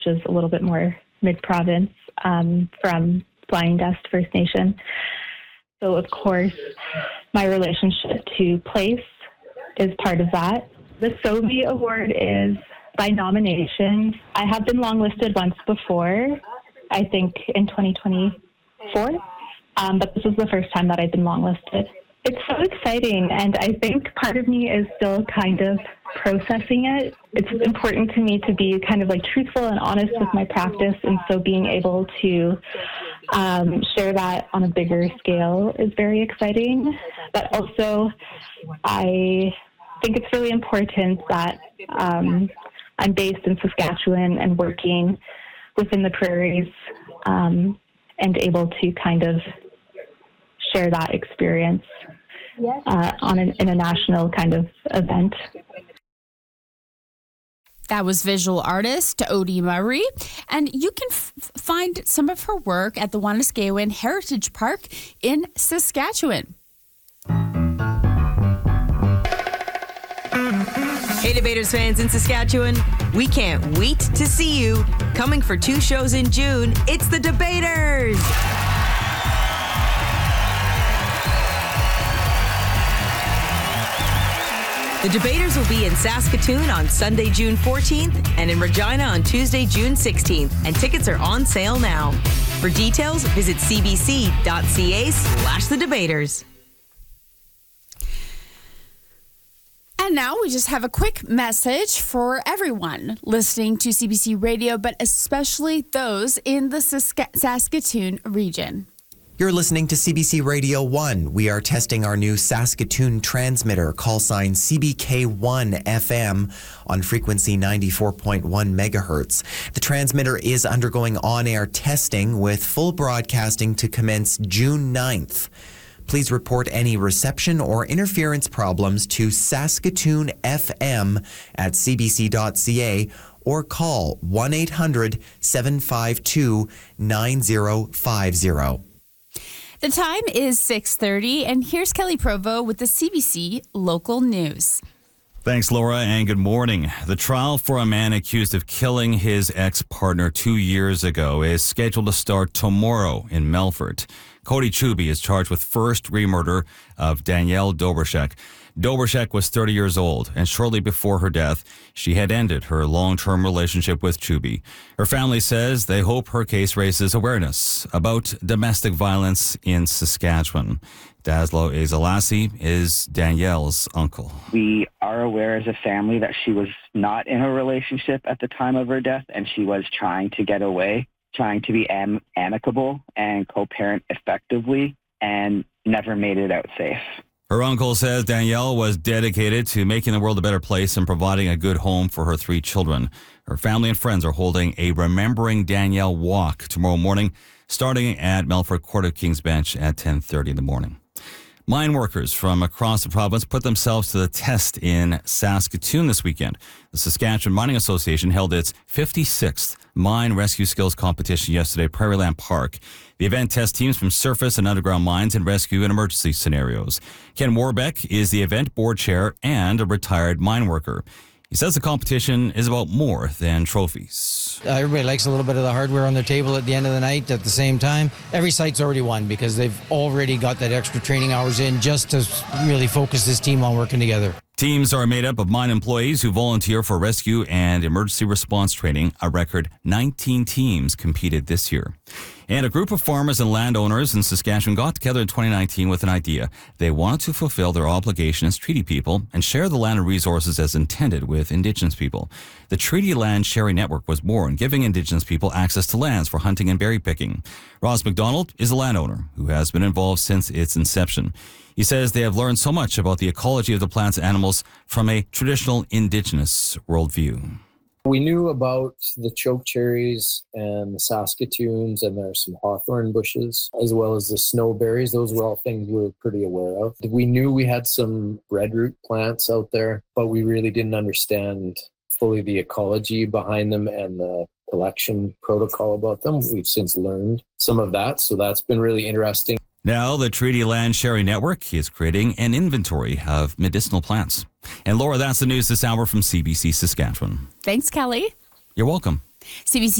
which is a little bit more mid-province from Flying Dust First Nation. So, of course, my relationship to place is part of that. The SOBI Award is by nomination. I have been longlisted once before, I think in 2024, but this is the first time that I've been longlisted. It's so exciting, and I think part of me is still kind of processing it. It's important to me to be kind of like truthful and honest with my practice, and so being able to share that on a bigger scale is very exciting. But also, I think it's really important that I'm based in Saskatchewan and working within the prairies and able to kind of share that experience in a national kind of event. That was visual artist Odie Murray, and you can find some of her work at the Wanuskewin Heritage Park in Saskatchewan. Hey, Debaters fans in Saskatchewan, we can't wait to see you. Coming for 2 shows in June, it's the Debaters! The Debaters will be in Saskatoon on Sunday, June 14th, and in Regina on Tuesday, June 16th, and tickets are on sale now. For details, visit cbc.ca/thedebaters. And now we just have a quick message for everyone listening to CBC Radio, but especially those in the Saskatoon region. You're listening to CBC Radio 1. We are testing our new Saskatoon transmitter, call sign CBK1 FM on frequency 94.1 megahertz. The transmitter is undergoing on-air testing with full broadcasting to commence June 9th. Please report any reception or interference problems to Saskatoon FM at cbc.ca or call 1-800-752-9050. The time is 6:30, and here's Kelly Provo with the CBC Local News. Thanks, Laura, and good morning. The trial for a man accused of killing his ex-partner 2 years ago is scheduled to start tomorrow in Melfort. Cody Chuby is charged with first-degree murder of Danielle Dobrashek. Dobrashek was 30 years old, and shortly before her death, she had ended her long-term relationship with Chuby. Her family says they hope her case raises awareness about domestic violence in Saskatchewan. Daslo Ezelasi is Danielle's uncle. We are aware as a family that she was not in a relationship at the time of her death, and she was trying to get away, trying to be amicable and co-parent effectively, and never made it out safe. Her uncle says Danielle was dedicated to making the world a better place and providing a good home for her 3 children. Her family and friends are holding a Remembering Danielle walk tomorrow morning, starting at Melfort Court of King's Bench at 10:30 in the morning. Mine workers from across the province put themselves to the test in Saskatoon this weekend. The Saskatchewan Mining Association held its 56th Mine Rescue Skills Competition yesterday at Prairieland Park. The event tests teams from surface and underground mines in rescue and emergency scenarios. Ken Warbeck is the event board chair and a retired mine worker. He says the competition is about more than trophies. Everybody likes a little bit of the hardware on their table at the end of the night. At the same time, every site's already won because they've already got that extra training hours in just to really focus this team on working together. Teams are made up of mine employees who volunteer for rescue and emergency response training. A record 19 teams competed this year. And a group of farmers and landowners in Saskatchewan got together in 2019 with an idea. They wanted to fulfill their obligation as treaty people and share the land and resources as intended with Indigenous people. The Treaty Land Sharing Network was born, giving Indigenous people access to lands for hunting and berry picking. Ross McDonald is a landowner who has been involved since its inception. He says they have learned so much about the ecology of the plants and animals from a traditional Indigenous worldview. We knew about the chokecherries and the Saskatoons, and there are some hawthorn bushes, as well as the snowberries. Those were all things we were pretty aware of. We knew we had some breadroot plants out there, but we really didn't understand fully the ecology behind them and the collection protocol about them. We've since learned some of that, so that's been really interesting. Now, the Treaty Land Sharing Network is creating an inventory of medicinal plants. And Laura, that's the news this hour from CBC Saskatchewan. Thanks, Kelly. You're welcome. CBC